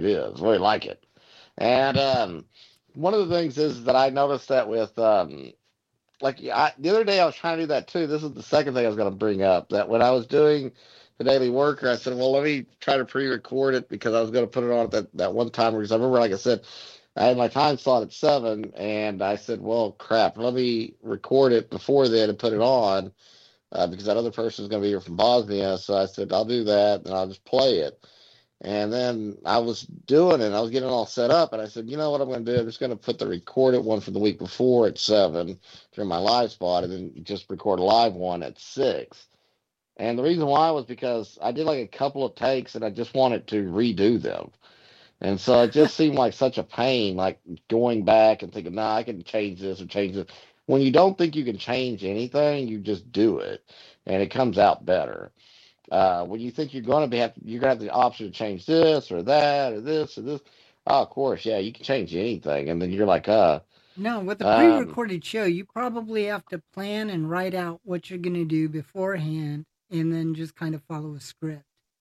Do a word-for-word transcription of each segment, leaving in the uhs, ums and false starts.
is. I really like it. And um, one of the things is that I noticed that with um, like I, the other day I was trying to do that too. This is the second thing I was going to bring up. That when I was doing the Daily Worker, I said, well, let me try to pre-record it because I was going to put it on at that that one time because I remember, like I said, I had my time slot at seven, and I said, well, crap, let me record it before then and put it on uh, because that other person is going to be here from Bosnia. So I said, I'll do that and I'll just play it. And then I was doing it, I was getting it all set up, and I said, you know what I'm going to do? I'm just going to put the recorded one from the week before at seven during my live spot, and then just record a live one at six. And the reason why was because I did like a couple of takes, and I just wanted to redo them. And so it just seemed like such a pain, like going back and thinking, nah, I can change this or change this. When you don't think you can change anything, you just do it, and it comes out better. Uh, when you think you're going to be have you're going to have the option to change this or that or this or this. Oh, of course, yeah, you can change anything, and then you're like, uh, No, with a um, pre-recorded show, you probably have to plan and write out what you're going to do beforehand, and then just kind of follow a script.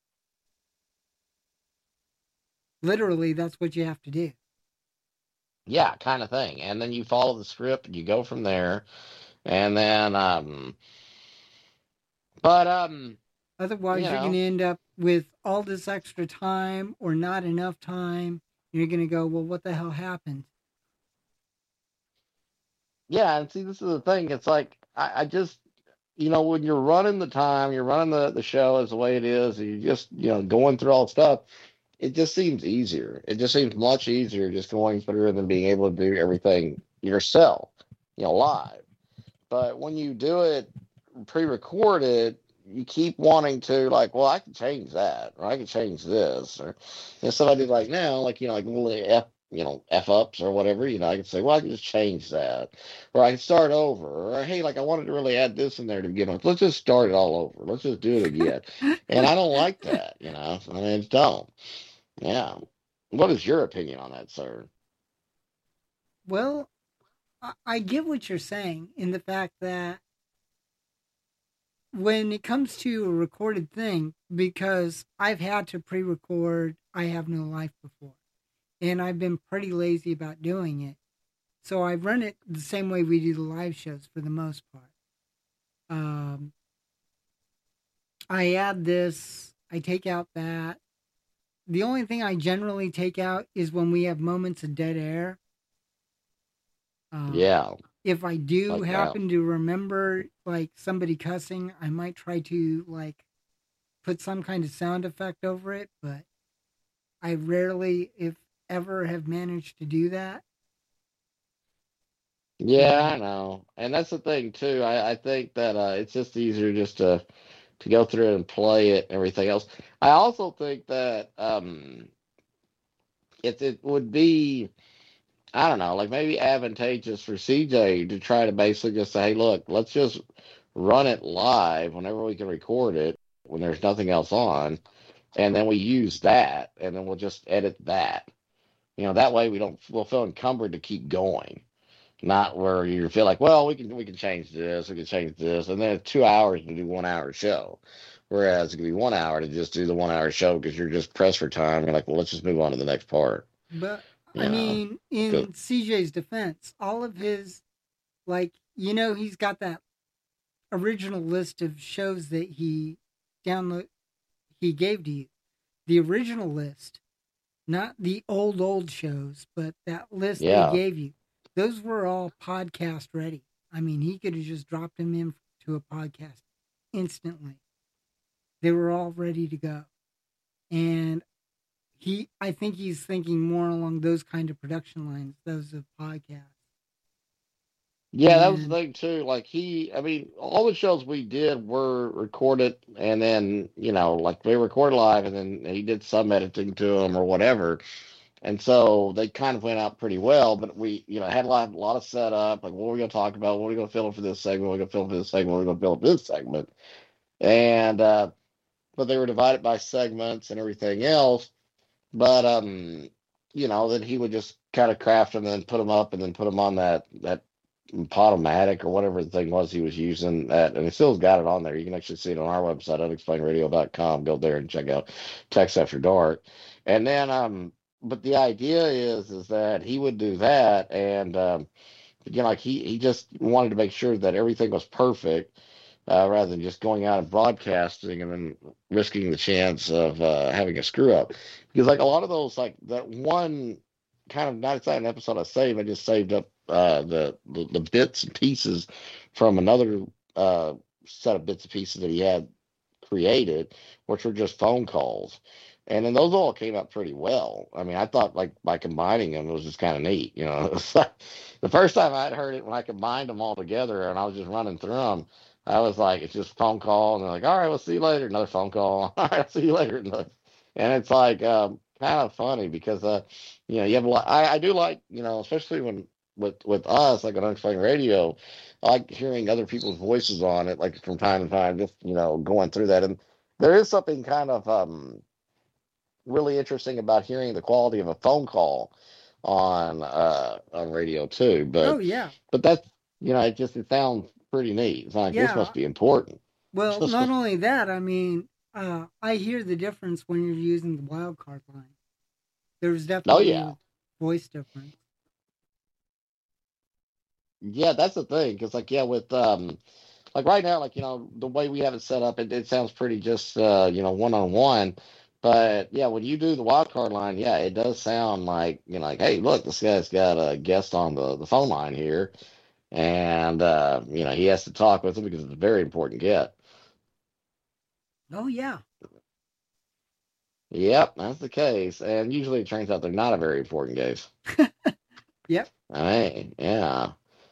Literally, that's what you have to do. yeah, kind of thing. And then you follow the script, and you go from there, and then, um, but um, you Otherwise, you're going to know, end up with all this extra time or not enough time. You're going to go, well, what the hell happened? yeah. And see, this is the thing. It's like I, I just, you know, when you're running the time, you're running the the show as the way it is, and you're just, you know, going through all the stuff. It just seems easier. It just seems much easier just going through than being able to do everything yourself, you know, live. But when you do it pre-recorded, you keep wanting to like, well, I can change that, or I can change this, or and stuff I do like now, like you know, like little f, you know, f ups or whatever. You know, I can say, well, I can just change that, or I can start over, or hey, like I wanted to really add this in there to begin with. Let's just start it all over. Let's just do it again. And I don't like that, you know. I mean, it's dumb. Yeah. What is your opinion on that, sir? Well, I, I get what you're saying in the fact that when it comes to a recorded thing, because I've had to pre record I Have No Life before, and I've been pretty lazy about doing it. So I run it the same way we do the live shows for the most part. Um, I add this, I take out that. The only thing I generally take out is when we have moments of dead air. Um, Yeah, if I do like that. happen to remember like somebody cussing, I might try to like put some kind of sound effect over it, but I rarely, if ever, have managed to do that. Yeah, I But know. And that's the thing too. I, I think that uh, it's just easier just to to go through it and play it and everything else. I also think that um it it would be I don't know, like maybe advantageous for C J to try to basically just say, hey, look, let's just run it live whenever we can record it when there's nothing else on, and then we use that, and then we'll just edit that. You know, that way we don't we'll feel encumbered to keep going. Not where you feel like, well, we can we can change this, we can change this, and then it's two hours to do one hour show. Whereas it could be one hour to just do the one hour show because you're just pressed for time. You're like, well, let's just move on to the next part. but You I know, mean, 'cause- in C J's defense, all of his like you know he's got that original list of shows that he download he gave to you. The original list, not the old old shows, but that list that he yeah, gave you. Those were all podcast ready. I mean, he could have just dropped them into a podcast instantly. They were all ready to go. And he I think he's thinking more along those kind of production lines, those of podcasts. yeah, that was the And thing too. Like he, I mean, all the shows we did were recorded, and then you know, like they recorded live, and then he did some editing to them or whatever. And so they kind of went out pretty well, but we, you know, had a lot, a lot of setup. Like, what are we going to talk about? What are we going to film for this segment? What are we going to film for this segment? What are we going to film for this segment? And, uh, but they were divided by segments and everything else. But, um, you know, then he would just kind of craft them and then put them up and then put them on that, that Podomatic or whatever the thing was he was using that. And he still's got it on there. You can actually see it on our website, unexplained radio dot com. Go there and check out Text After Dark. And then, um, but the idea is is that he would do that, and um, again, like he he just wanted to make sure that everything was perfect, uh, rather than just going out and broadcasting and then risking the chance of uh, having a screw up. Because like a lot of those, like that one kind of not exactly an episode I saved, I just saved up uh, the, the the bits and pieces from another uh, set of bits and pieces that he had created, which were just phone calls. And then those all came out pretty well. I mean, I thought like by combining them, it was just kind of neat. You know, it's like, the first time I had heard it when I combined them all together and I was just running through them, I was like, it's just a phone call, and they're like, all right, we'll see you later. Another phone call. All right, I'll see you later. And it's like um, kind of funny because uh, you know, you have a lot. I, I do like, you know, especially when with with us like on Unexplained Radio, I like hearing other people's voices on it, like from time to time, just you know, going through that. And there is something kind of um really interesting about hearing the quality of a phone call on uh on radio too. Oh But yeah, but that's you know, it just it sounds pretty neat. It's like this yeah. must be important. Well, not only that, I mean, uh, I hear the difference when you're using the wild card line. There's Oh definitely yeah. a voice difference. Yeah, that's the thing. Because like yeah, with um like right now, like you know, the way we have it set up, it, it sounds pretty just uh, you know, one on one. But yeah, when you do the wild card line, yeah, it does sound like, you know, like, hey, look, this guy's got a guest on the, the phone line here. And uh, you know, he has to talk with him because it's a very important get. Oh yeah. Yep, that's the case. And usually it turns out they're not a very important case. Yep. I mean, yeah.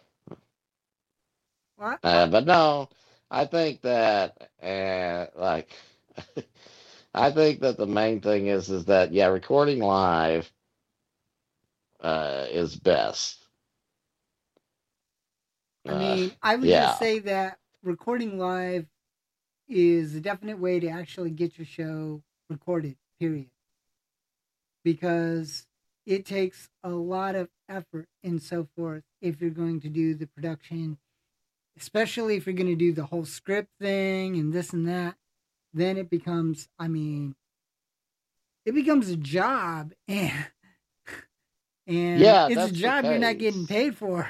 Well, I, Uh, but no, I think that uh, like I think that the main thing is is that yeah, recording live uh, is best. I Uh, mean, I would just yeah, say that recording live is a definite way to actually get your show recorded, period. Because it takes a lot of effort and so forth if you're going to do the production, especially if you're going to do the whole script thing and this and that. Then it becomes, I mean, it becomes a job, and and yeah, it's a that's the job you're not getting case. paid for.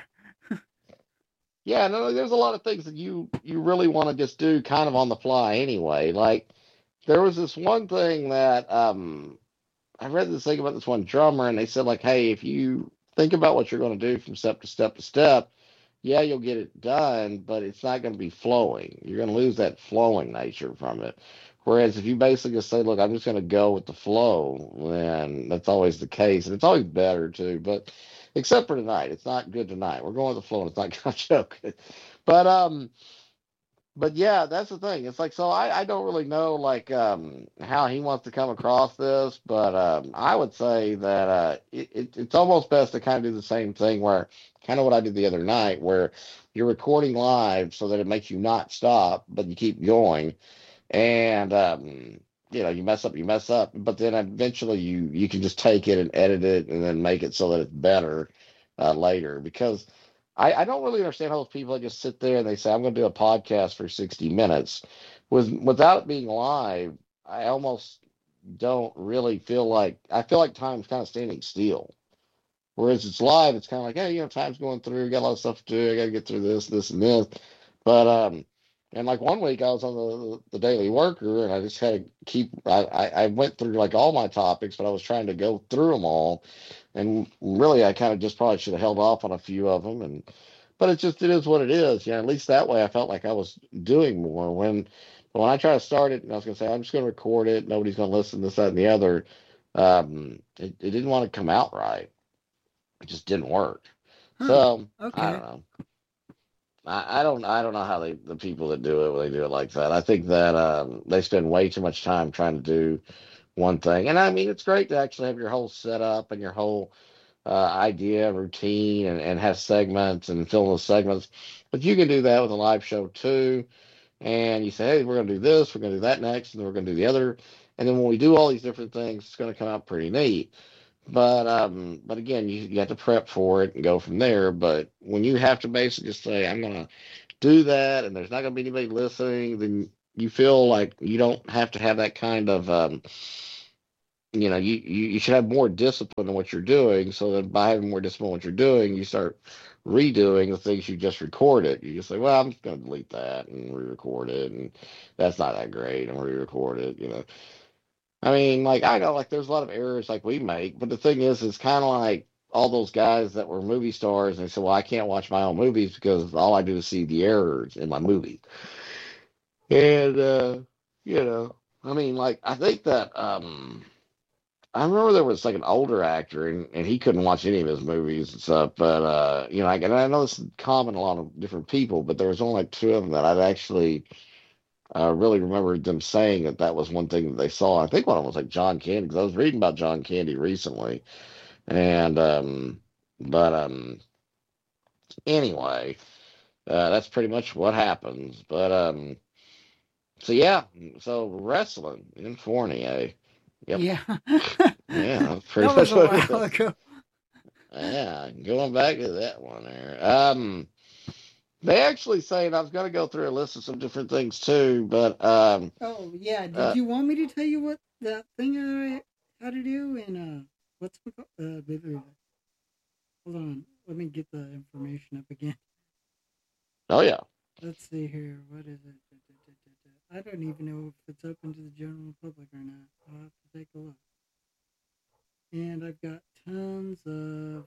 Yeah, no, there's a lot of things that you you really want to just do kind of on the fly anyway. Like there was this one thing that um I read this thing about this one drummer, and they said like, hey, if you think about what you're going to do from step to step to step, yeah, you'll get it done, but it's not going to be flowing. You're going to lose that flowing nature from it. Whereas if you basically just say, look, I'm just going to go with the flow, then that's always the case, and it's always better too. But except for tonight, it's not good tonight. We're going with the flow, and it's not going to joke. But um, but yeah, that's the thing. It's like so I, I don't really know like um how he wants to come across this, but um I would say that uh it, it, it's almost best to kind of do the same thing where kind of what I did the other night where you're recording live so that it makes you not stop, but you keep going. And um you know, you mess up, you mess up, but then eventually you you can just take it and edit it and then make it so that it's better uh, later because I, I don't really understand how those people that just sit there and they say, I'm going to do a podcast for sixty minutes. With, without it being live, I almost don't really feel like, I feel like time's kind of standing still. Whereas it's live, it's kind of like, hey, you know, time's going through, got a lot of stuff to do, I got to get through this, this, and this. But, um, and like one week I was on the, the Daily Worker and I just had to keep, I, I, I went through like all my topics, but I was trying to go through them all. And really, I kind of just probably should have held off on a few of them. And, but it just, it is what it is. Yeah. At least that way I felt like I was doing more when, when I try to start it and I was going to say, I'm just going to record it. Nobody's going to listen to this, that, and the other. Um, it, it didn't want to come out right. It just didn't work. Huh. So I Okay. don't know. I, I don't I don't know how they the people that do it when they do it like that. I think that um, they spend way too much time trying to do one thing. And I mean, it's great to actually have your whole setup and your whole uh, idea, routine, and, and have segments and fill those segments. But you can do that with a live show too. And you say, hey, we're going to do this, we're going to do that next, and then we're going to do the other. And then when we do all these different things, it's going to come out pretty neat. But um, but again, you, you have to prep for it and go from there. But when you have to basically just say, I'm gonna do that, and there's not gonna be anybody listening, then you feel like you don't have to have that kind of um, you know, you, you, you should have more discipline in what you're doing. So that by having more discipline in what you're doing, you start redoing the things you just recorded. You just say, well, I'm just going to delete that and re-record it, and that's not that great, and re-record it. You know, I mean, like I know, like there's a lot of errors like we make, but the thing is, it's kind of like all those guys that were movie stars, and they said, well, I can't watch my own movies because all I do is see the errors in my movie, and uh, you know, I mean, like I think that. um I remember there was like an older actor, and, and he couldn't watch any of his movies and stuff. But uh, you know, like, and I know this is common a lot of different people, but there was only like two of them that I'd actually uh, really remember them saying that that was one thing that they saw. I think one of them was like John Candy, because I was reading about John Candy recently, and um, but um, anyway, uh, that's pretty much what happens. But um, so yeah, so wrestling in Fournier. Yep. Yeah. Yeah, that's pretty That was much a what it while is. ago. Yeah, going back to that one there. Um, they actually say, and I was going to go through a list of some different things too, but um, Oh, yeah. Did uh, you want me to tell you what that thing I had to do? And, uh, what's it called? Uh, blah, blah, blah. Hold on. Let me get the information up again. oh yeah, Let's see here. What is it? I don't even know if it's open to the general public or not. I'll have to take a look. And I've got tons of.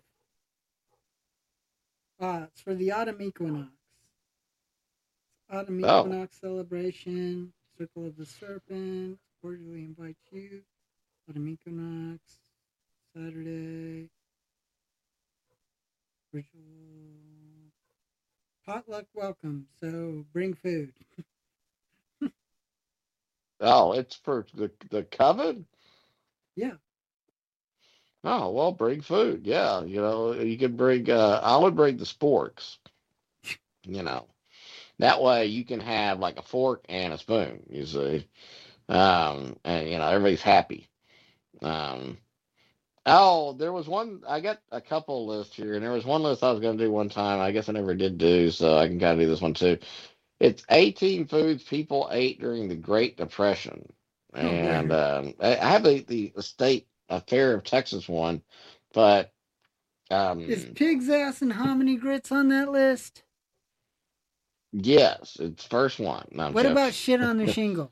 Ah, it's for the autumn equinox. Autumn oh equinox celebration. Circle of the Serpent. Cordially invite you. Autumn equinox. Saturday. Ritual. Potluck welcome. So bring food. oh, it's for the the coven. Yeah. Oh well, bring food. Yeah, you know, you could bring. Uh, I would bring the sporks. You know, that way you can have like a fork and a spoon. You see, um, and you know everybody's happy. Um, Oh, there was one. I got a couple lists here, and there was one list I was going to do one time. I guess I never did do, so I can kind of do this one too. It's eighteen foods people ate during the Great Depression, Oh, and Lord. um, I I have the, the state affair of Texas one, but Is um, pig's ass and hominy grits on that list? yes, it's first one. No, I'm What joking. about shit on the shingle?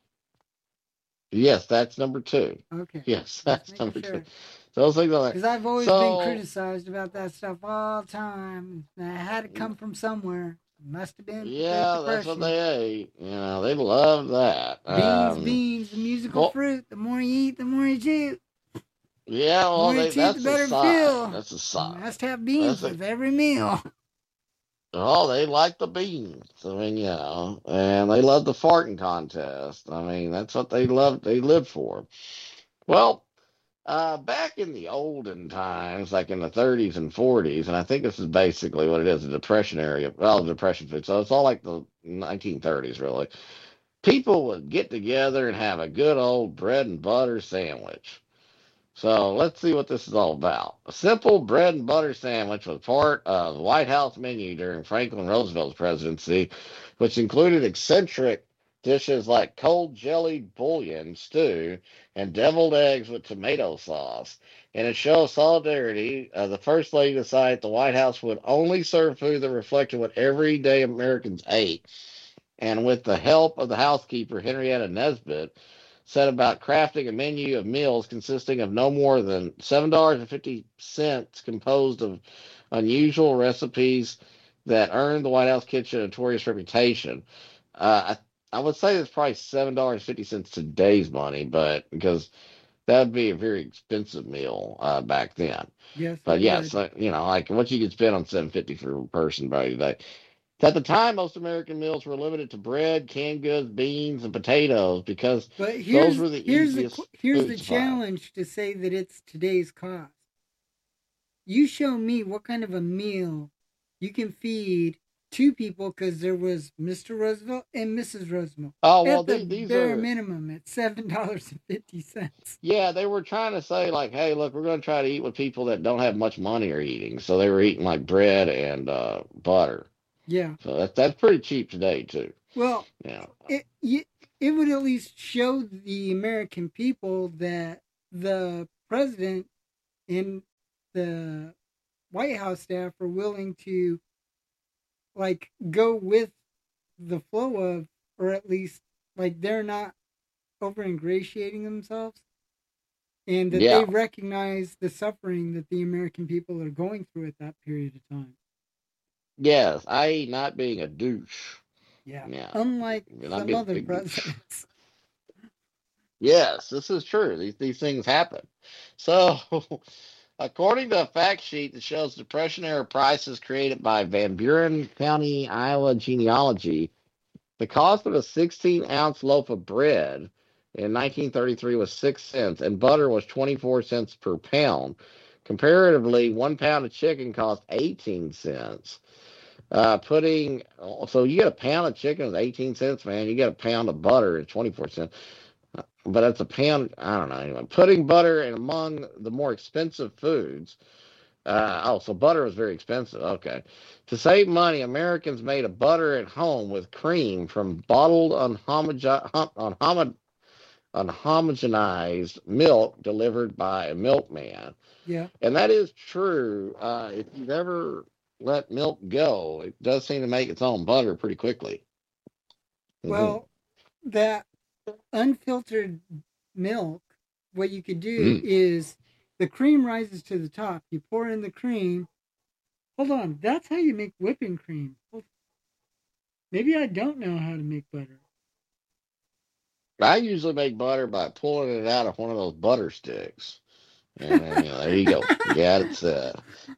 Yes, that's number two. Okay. Yes, Just that's making number two. sure. So those things are there. Because I've always been So criticized about that stuff all the time. And it had to come from somewhere. It must have been the Great yeah, that's what Depression. they ate. You know, they love that. Beans, Um, beans, the musical well, fruit. The more you eat, the more you chew. yeah, The well, more you they chew, the that's a better it sign. feel. That's a You sign. must have That's beans a with every meal. oh, they like the beans. I mean, you know, and they love the farting contest. I mean, that's what they love. They live for. Well, uh, back in the olden times, like in the thirties and forties, and I think this is basically what it is—a depression area. Well, the depression food. So it's all like the nineteen thirties, really. People would get together and have a good old bread and butter sandwich. So let's see what this is all about. A simple bread and butter sandwich was part of the White House menu during Franklin Roosevelt's presidency, which included eccentric dishes like cold jellied bouillon stew and deviled eggs with tomato sauce. In a show of solidarity, uh, the First Lady decided the White House would only serve food that reflected what everyday Americans ate. And with the help of the housekeeper, Henrietta Nesbitt, set about crafting a menu of meals consisting of no more than seven dollars and fifty cents, composed of unusual recipes that earned the White House kitchen a notorious reputation. Uh, I, I would say it's probably seven dollars and fifty cents today's money, but because that would be a very expensive meal uh, back then. Yes, it But yes, would. uh, you know, like what you could spend on seven fifty for a person by today. At the time, most American meals were limited to bread, canned goods, beans, and potatoes because But those here's were the here's the qu- easiest here's food the supply. challenge to say that it's today's cost. You show me what kind of a meal you can feed two people because there was Mister Roosevelt and Missus Roosevelt Oh well, at the these these bare are minimum at seven dollars and fifty cents. yeah. They were trying to say like, hey, look, we're going to try to eat what people that don't have much money are eating. So they were eating like bread and uh, butter. Yeah. So that's that's pretty cheap today too. Well, Yeah. it it, it would at least show the American people that the president and the White House staff are willing to like go with the flow of, or at least like they're not over ingratiating themselves, and that they Yeah. recognize the suffering that the American people are going through at that period of time. Yes. I not being a douche. Yeah. Yeah. Unlike Not some being a other big douche. presidents. Yes, this is true. These these things happen. So, according to a fact sheet that shows Depression era prices created by Van Buren County, Iowa genealogy, the cost of a sixteen ounce loaf of bread in nineteen thirty-three was six cents, and butter was twenty-four cents per pound. Comparatively, one pound of chicken cost eighteen cents. Uh, putting so you get a pound of chicken is eighteen cents, man. You get a pound of butter at twenty-four cents, but that's a pound. I don't know. Anyway, putting butter in among the more expensive foods. Uh, oh, so butter was very expensive. Okay. To save money, Americans made a butter at home with cream from bottled unhomogenized, unhomo- unhomogenized milk delivered by a milkman. Yeah. And that is true. Uh, if you've ever let milk go, it does seem to make its own butter pretty quickly. Mm-hmm. Well, that unfiltered milk, what you could do Mm. is the cream rises to the top. You pour in the cream. Hold on, that's how you make whipping cream. Maybe I don't know how to make butter. I usually make butter by pulling it out of one of those butter sticks. And then, you know, there you go. Yeah, it's uh,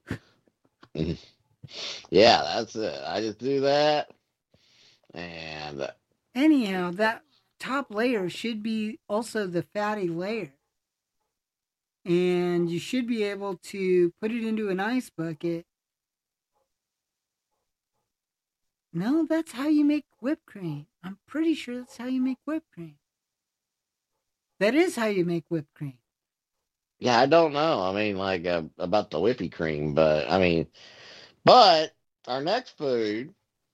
yeah, that's it. I just do that, and uh, Anyhow, that top layer should be also the fatty layer. And you should be able to put it into an ice bucket. No, that's how you make whipped cream. I'm pretty sure that's how you make whipped cream. That is how you make whipped cream. yeah, I don't know. I mean, like uh, about the whippy cream, but I mean, but our next food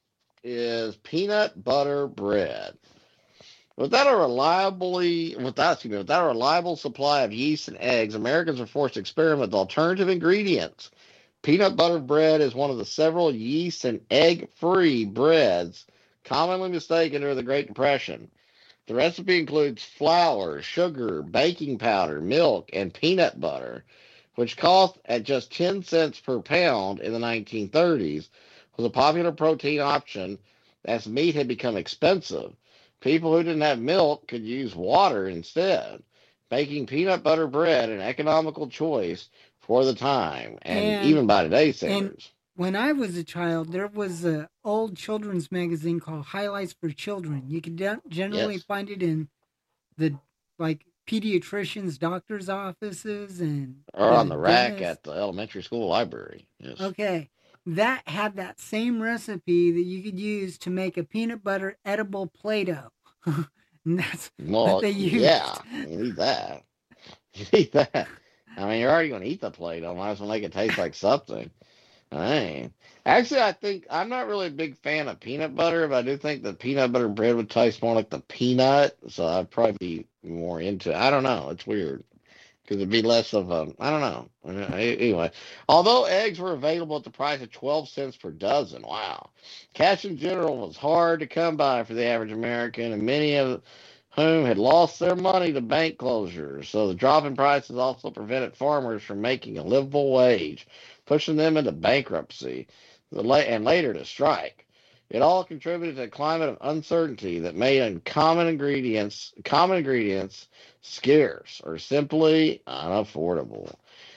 is peanut butter bread. Without a reliably, without excuse me, without a reliable supply of yeast and eggs, Americans are forced to experiment with alternative ingredients. Peanut butter bread is one of the several yeast and egg-free breads commonly mistaken during the Great Depression. The recipe includes flour, sugar, baking powder, milk, and peanut butter, which cost at just ten cents per pound in the nineteen thirties, was a popular protein option as meat had become expensive. People who didn't have milk could use water instead, making peanut butter bread an economical choice for the time and And even by today's and standards. when I was a child, there was a old children's magazine called Highlights for Children. You could de- generally Yes. find it in the like pediatricians, doctors' offices, and Or on the the rack dentist. at the elementary school library. Yes. Okay, that had that same recipe that you could use to make a peanut butter edible Play-Doh. And that's what Well, they used. yeah, you need that. You need that. I mean, you're already going to eat the Play-Doh. Might as well make it taste like something. I mean, actually, I think I'm not really a big fan of peanut butter, but I do think the peanut butter bread would taste more like the peanut, so I'd probably be more into it. I don't know. It's weird because it'd be less of a, I don't know. Uh, Anyway, although eggs were available at the price of twelve cents per dozen, wow. Cash in general was hard to come by for the average American, and many of whom had lost their money to bank closures. So the drop in prices also prevented farmers from making a livable wage, pushing them into bankruptcy and later to strike. It all contributed to a climate of uncertainty that made common ingredients common ingredients scarce or simply unaffordable.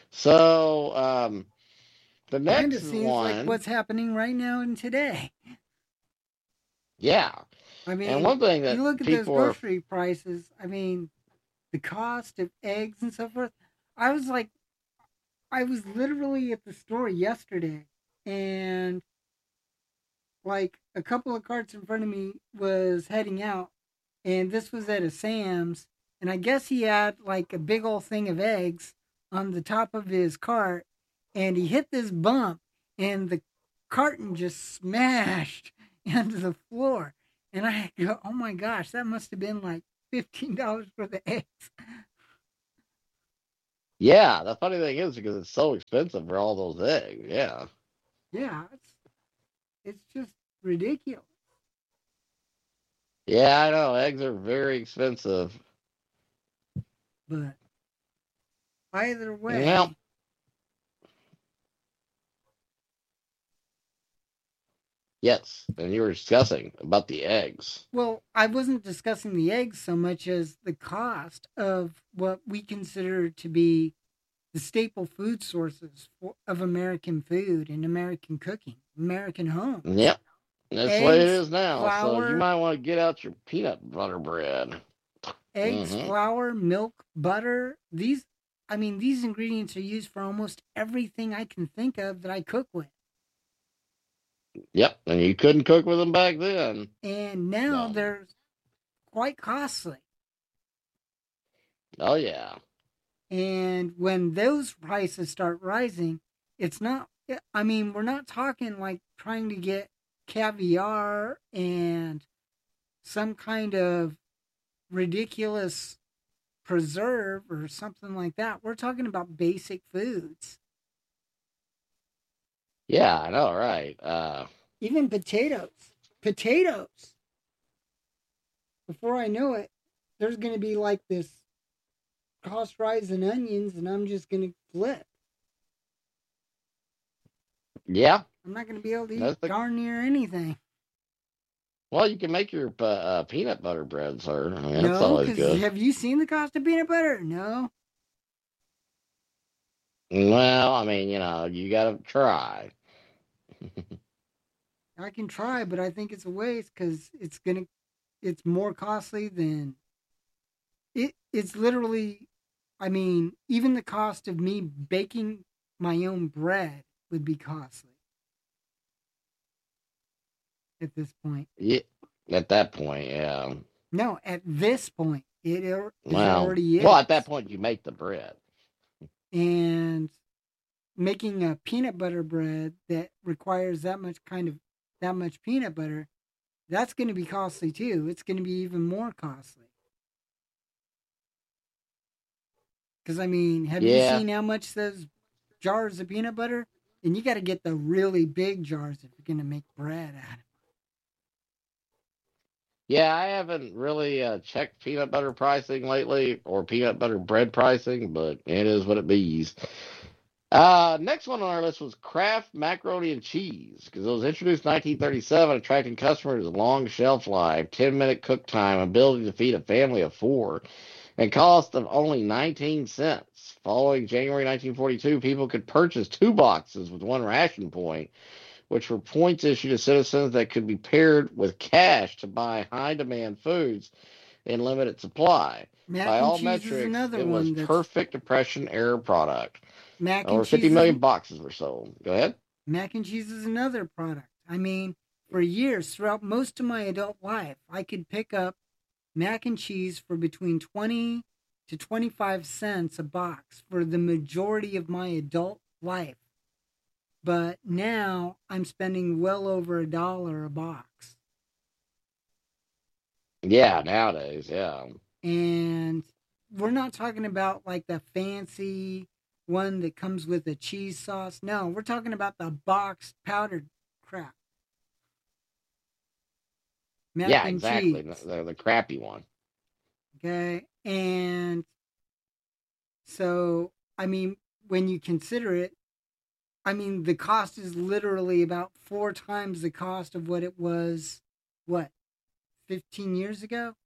So um, the Kind of next seems like one, what's happening right now and today. yeah, I and mean, one thing that you look at those people are, grocery prices. I mean, the cost of eggs and so forth. I was like, I was literally at the store yesterday, and like a couple of carts in front of me was heading out, and this was at a Sam's, and I guess he had like a big old thing of eggs on the top of his cart, and he hit this bump, and the carton just smashed into the floor, and I go, oh my gosh, that must have been like fifteen dollars for the eggs. Yeah, the funny thing is because it's so expensive for all those eggs. Yeah. Yeah, it's it's just ridiculous. Yeah, I know. Eggs are very expensive. But either Well, way, yes. And you were discussing about the eggs. well, I wasn't discussing the eggs so much as the cost of what we consider to be the staple food sources for, of American food and American cooking, American homes. Yep. That's the way it Eggs, is now. So you flour, might want to get out your peanut butter bread. eggs, Mm-hmm. flour, milk, butter. These, I mean, these ingredients are used for almost everything I can think of that I cook with. Yep. And you couldn't cook with them back then. And now No. they're quite costly. Oh, yeah. And when those prices start rising, it's not, I mean, we're not talking like trying to get caviar and some kind of ridiculous preserve or something like that. We're talking about basic foods. Yeah, I know, right? Uh, Even potatoes. Potatoes. Before I know it, there's going to be like this cost rise in onions, and I'm just going to flip. yeah. I'm not going to be able to eat That's the darn near anything. Well, you can make your uh, uh, peanut butter bread, sir. I mean, that's No, always because good. have you seen the cost of peanut butter? No. Well, I mean, you know, you got to try. I can try, but I think it's a waste because it's gonna, it's more costly than it. It's literally, I mean, even the cost of me baking my own bread would be costly at this point. Yeah, at that point, yeah. No, at this point, it is Well, already well, at that is, point, you make the bread. and making a peanut butter bread that requires that much kind of that much peanut butter, that's going to be costly too. It's going to be even more costly. Because I mean, have you Yeah, seen how much those jars of peanut butter? And you got to get the really big jars if you're going to make bread out of it. yeah. I haven't really uh, checked peanut butter pricing lately or peanut butter bread pricing, but it is what it be. Uh, next one on our list was Kraft macaroni and cheese because it was introduced in nineteen thirty-seven, attracting customers with long shelf life, ten minute cook time, ability to feed a family of four, and cost of only nineteen cents. Following January nineteen forty-two, people could purchase two boxes with one ration point, which were points issued to citizens that could be paired with cash to buy high demand foods in limited supply. Mac By and all cheese is metrics, another it was one that's perfect depression era product. mac and Over fifty cheese is million boxes were sold. Go ahead. mac and cheese is another product. I mean, for years throughout most of my adult life, I could pick up mac and cheese for between twenty to twenty-five cents a box for the majority of my adult life. But now I'm spending well over a dollar a box. Yeah, nowadays, yeah. And we're not talking about like the fancy one that comes with a cheese sauce. No, we're talking about the boxed powdered crap. Mac Yeah, and exactly. cheese. The, the crappy one. Okay. And so, I mean, when you consider it, I mean, the cost is literally about four times the cost of what it was, what, fifteen years ago?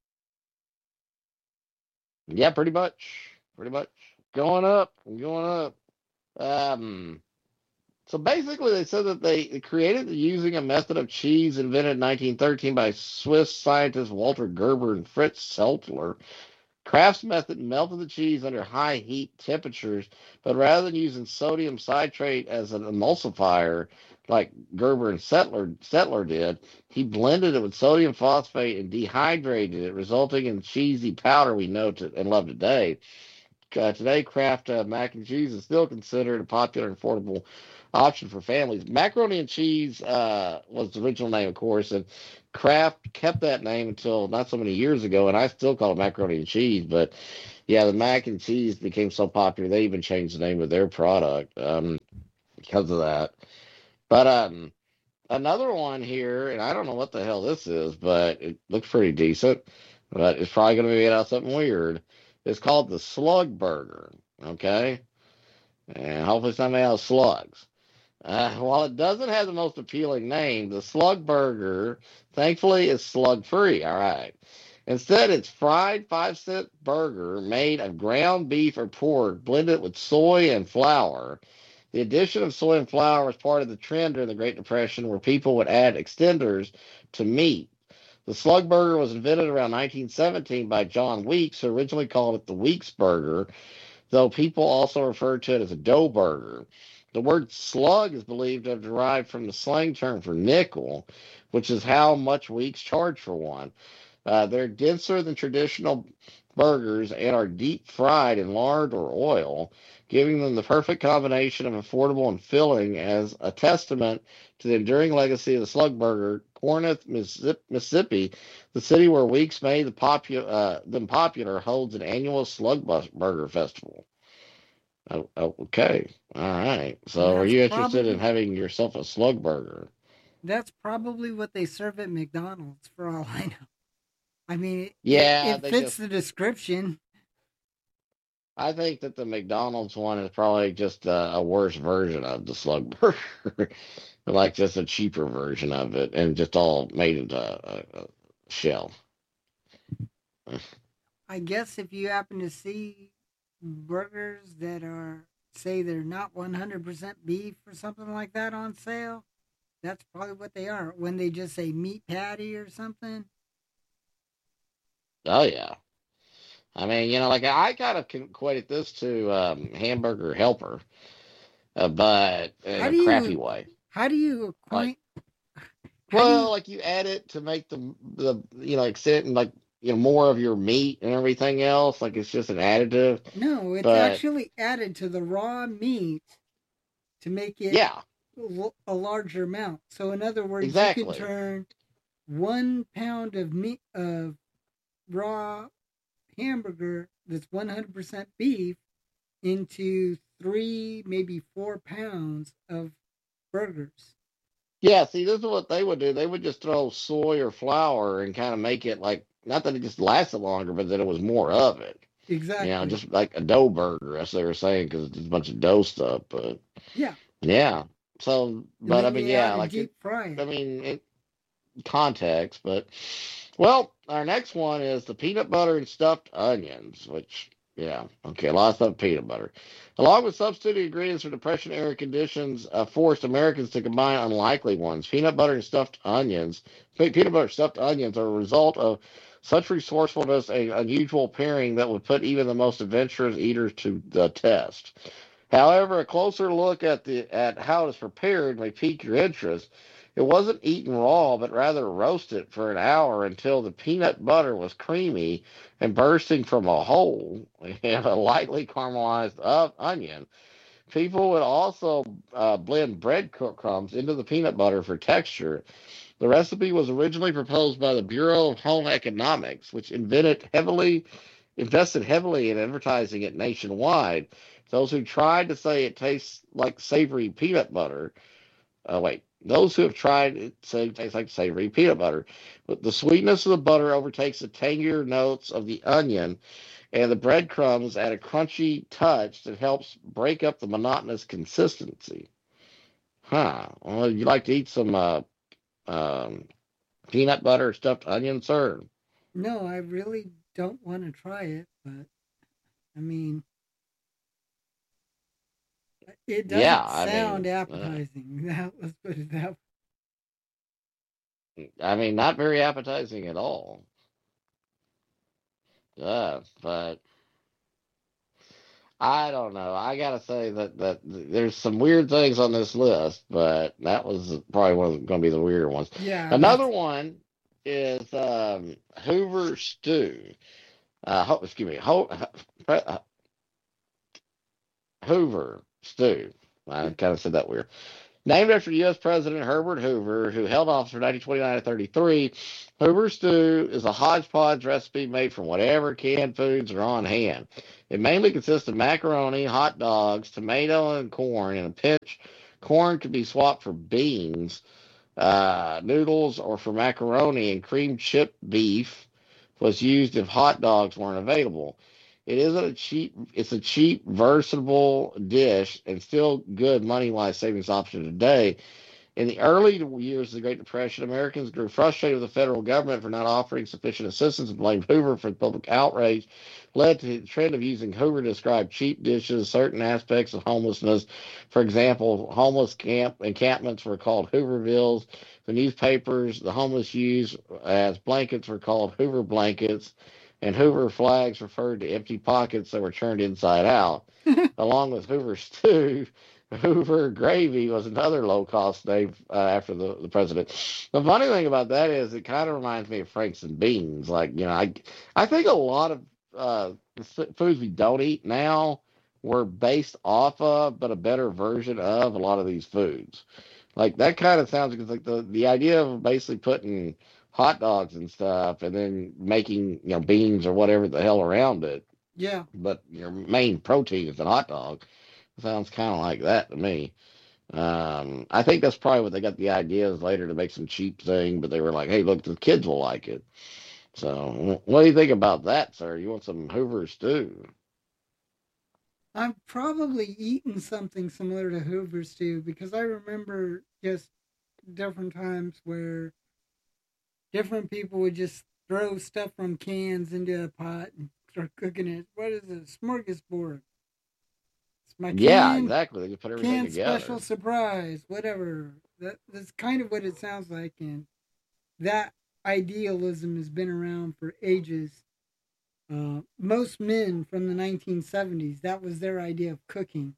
Yeah, pretty much. Pretty much. Going up, going up. Um, so basically, they said that they created using a method of cheese invented in nineteen thirteen by Swiss scientists Walter Gerber and Fritz Seltler. Kraft's method melted the cheese under high heat temperatures, but rather than using sodium citrate as an emulsifier like Gerber and Settler, Settler did, he blended it with sodium phosphate and dehydrated it, resulting in cheesy powder we know to, and love today. Uh, today, Kraft uh, mac and cheese is still considered a popular and affordable option for families. Macaroni and cheese uh, was the original name, of course, and Kraft kept that name until not so many years ago, and I still call it macaroni and cheese. But Yeah, the mac and cheese became so popular they even changed the name of their product um, because of that. But um, another one here, and I don't know what the hell this is, but it looks pretty decent. But it's probably going to be made out of something weird. It's called the Slug Burger. Okay, and hopefully it's not made out of slugs. Uh, while it doesn't have the most appealing name, the Slug Burger, thankfully, is slug free. All right. Instead, it's fried five cent burger made of ground beef or pork blended with soy and flour. The addition of soy and flour was part of the trend during the Great Depression where people would add extenders to meat. The slug burger was invented around nineteen seventeen by John Weeks, who originally called it the Weeks burger, though people also refer to it as a dough burger. The word slug is believed to have derived from the slang term for nickel, which is how much Weeks charge for one. Uh, they're denser than traditional burgers and are deep fried in lard or oil, giving them the perfect combination of affordable and filling as a testament to the enduring legacy of the slug burger. Corinth, Mississippi, the city where Weeks made the popu- uh, them popular, holds an annual slug burger festival. Oh, oh, okay. All right. And So, are that's you interested in probably having yourself a slug burger? that's probably what they serve at McDonald's for all I know. I mean, it, Yeah, it they fits just the description. I think that the McDonald's one is probably just a, a worse version of the slug burger, like just a cheaper version of it, and just all made into a, a shell. I guess if you happen to see burgers that are, say, they're not one hundred percent beef or something like that on sale, that's probably what they are. When they just say meat patty or something. Oh yeah, I mean, you know, like I kind of equated this to um, hamburger helper, uh, but in How a do crappy you, way. how do you Like, acquaint, how do well, you, like you add it to make the the you know extend like you know more of your meat and everything else. Like it's just an additive, no, it's but actually added to the raw meat to make it yeah, a larger amount. So, in other words, you can exactly. turn one pound of meat of raw hamburger that's one hundred percent beef into three, maybe four pounds of burgers. Yeah, see, this is what they would do. They would just throw soy or flour and kind of make it like, not that it just lasted longer, but that it was more of it. You know, Exactly. just like a dough burger, as they were saying, because it's a bunch of dough stuff. But Yeah. yeah, so, And but I then mean, you add yeah, a like it, deep fry I it. mean, it, context, but well, our next one is the peanut butter and stuffed onions, which, yeah, okay, a lot of stuff peanut butter. Along with substituting ingredients for Depression era conditions, uh, forced Americans to combine unlikely ones. Peanut butter and stuffed onions, peanut butter stuffed onions are a result of such resourcefulness, a unusual pairing that would put even the most adventurous eaters to the test. However, a closer look at the at how it is prepared may pique your interest. It wasn't eaten raw, but rather roasted for an hour until the peanut butter was creamy and bursting from a hole in a lightly caramelized uh, onion. People would also uh, blend breadcrumbs into the peanut butter for texture. The recipe was originally proposed by the Bureau of Home Economics, which invented heavily invested heavily in advertising it nationwide. Those who tried to say it tastes like savory peanut butter, uh, wait, those who have tried it say it tastes like savory peanut butter. But the sweetness of the butter overtakes the tangier notes of the onion, and the breadcrumbs add a crunchy touch that helps break up the monotonous consistency. Huh. Well, you like to eat some uh, um, peanut butter stuffed onion, sir? No, I really don't want to try it, but I mean, it Yeah, doesn't I sound mean, uh, appetizing. That, let's put it that way. I mean, not very appetizing at all. Uh, but I don't know. I gotta say that that there's some weird things on this list, but that was probably one of going to be the weirder ones. Yeah, Another that's one is um, Hoover stew. Uh, ho- excuse me, ho- Hoover stew. I kind of said that weird. Named after U S. President Herbert Hoover, who held office from nineteen twenty-nine to thirty-three, Hoover stew is a hodgepodge recipe made from whatever canned foods are on hand. It mainly consists of macaroni, hot dogs, tomato, and corn. In a pinch, corn could be swapped for beans, uh, noodles, or for macaroni, and cream chip beef was used if hot dogs weren't available. It isn't a cheap. It's a cheap, versatile dish, and still good money-wise savings option today. In the early years of the Great Depression, Americans grew frustrated with the federal government for not offering sufficient assistance and blamed Hoover for the public outrage, led to the trend of using Hoover to describe cheap dishes, certain aspects of homelessness. For example, homeless camp encampments were called Hoovervilles. The newspapers the homeless used as blankets were called Hoover blankets, and Hoover flags referred to empty pockets that were turned inside out. Along with Hoover stew, Hoover gravy was another low cost name uh, after the, the president. The funny thing about that is it kind of reminds me of Franks and Beans. Like, you know, I, I think a lot of uh, foods we don't eat now were based off of, but a better version of a lot of these foods. Like, that kind of sounds like the, the idea of basically putting hot dogs and stuff and then making, you know, beans or whatever the hell around it. Yeah. But your main protein is a hot dog. Sounds kind of like that to me. Um, I think that's probably what they got the ideas later to make some cheap thing, but they were like, hey, look, the kids will like it. So, what do you think about that, sir? You want some Hoover stew? I've probably eaten something similar to Hoover stew because I remember just different times where different people would just throw stuff from cans into a pot and start cooking it. What is it? Smorgasbord. It's my Yeah, can exactly. They can put everything can special together. surprise, whatever. That that's kind of what it sounds like, and that idealism has been around for ages. Uh, most men from the nineteen seventies, that was their idea of cooking.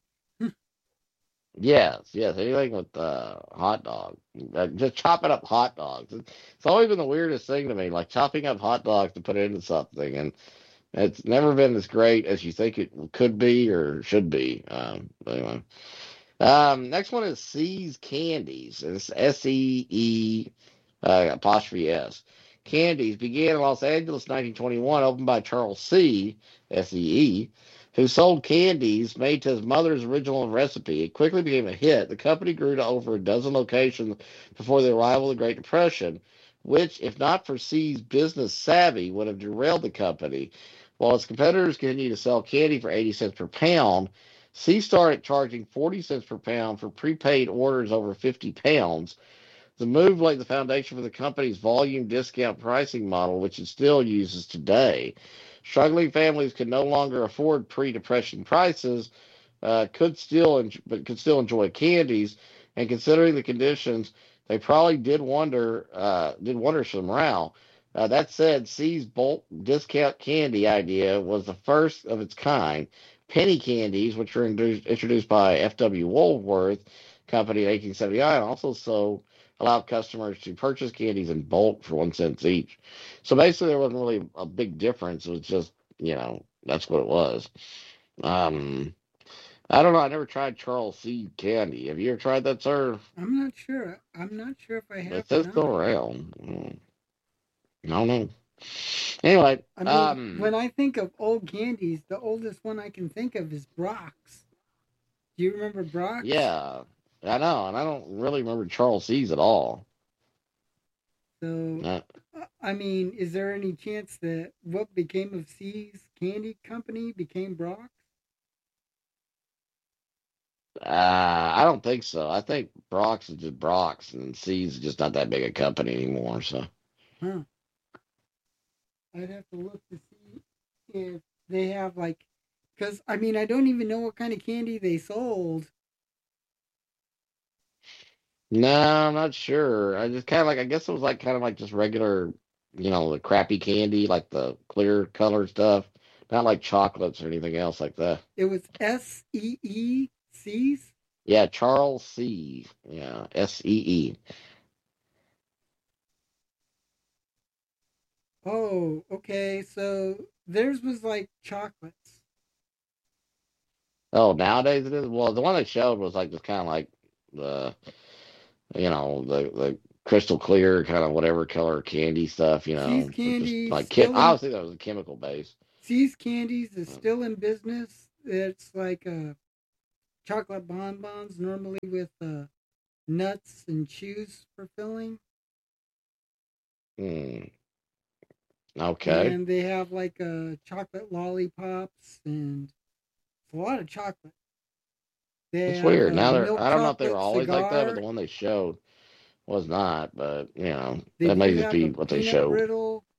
Yes, yes, anything with uh, hot dog. Uh, just chopping up hot dogs. It's, it's always been the weirdest thing to me, like chopping up hot dogs to put into something, and it's never been as great as you think it could be or should be. Um, but anyway. Um, next one is See's Candies. It's S E E uh, apostrophe S. Candies began in Los Angeles in nineteen twenty-one, opened by Charles C. S E E, who sold candies made to his mother's original recipe. It quickly became a hit. The company grew to over a dozen locations before the arrival of the Great Depression, which, if not for C's business savvy, would have derailed the company. While its competitors continued to sell candy for eighty cents per pound, C started charging forty cents per pound for prepaid orders over fifty pounds. The move laid the foundation for the company's volume discount pricing model, which it still uses today. Struggling families could no longer afford pre-depression prices, uh, could still but could still enjoy candies, and considering the conditions, they probably did wonder uh, did wonders for morale. Uh, that said, C's bulk discount candy idea was the first of its kind. Penny candies, which were introduced, introduced by F W. Woolworth Company in eighteen seventy-nine, also so allowed customers to purchase candies in bulk for one cent each. So basically, there wasn't really a big difference. It was just, you know, that's what it was. Um, I don't know. I never tried Charles C. candy. Have you ever tried that, sir? I'm not sure. I'm not sure if I have It or says not. still around. Mm, I don't know. Anyway, I mean, when um, I think of old candies, the oldest one I can think of is Brock's. Do you remember Brock's? yeah, I know, and I don't really remember Charles C's at all. So, Uh, uh, I mean, is there any chance that what became of C's Candy Company became Brock's? uh, I don't think so. I think Brock's is just Brock's, and C's just not that big a company anymore. So, Huh. I'd have to look to see if they have like, because I mean, I don't even know what kind of candy they sold. no, I'm not sure. I just kind of like, I guess it was like kind of like just regular, you know, the crappy candy, like the clear color stuff, not like chocolates or anything else like that. It was S E E C's. Yeah, Charles C. Yeah, S E E. Oh, okay. So theirs was like chocolates. Oh, nowadays it is. Well, the one they showed was like just kind of like the you know the the crystal clear kind of whatever color candy stuff. You See's know, just Candy like chem- still I in always think that was a chemical base. See's Candies is still in business. It's like uh, chocolate bonbons, normally with uh, nuts and chews for filling. Hmm. Okay. And they have like uh, chocolate lollipops, and it's a lot of chocolate. They It's have weird. a Now they're milk I don't know if they were chocolate always like that, but the cigar. one they showed was not. But you know, They that may do just have be a what they peanut showed. brittle.